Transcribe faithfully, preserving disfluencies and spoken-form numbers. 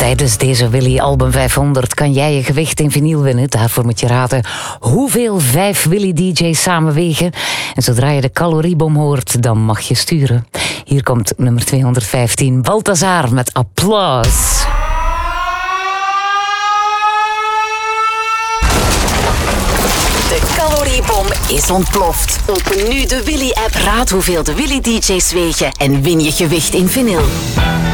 Tijdens deze Willy Album vijfhonderd kan jij je gewicht in vinyl winnen. Daarvoor moet je raden hoeveel vijf Willy D J's samenwegen. En zodra je de caloriebom hoort, dan mag je sturen. Hier komt nummer tweehonderdvijftien, Balthazar met Applaus. De caloriebom is ontploft. Open nu de Willy-app, raad hoeveel de Willy D J's wegen en win je gewicht in vinyl.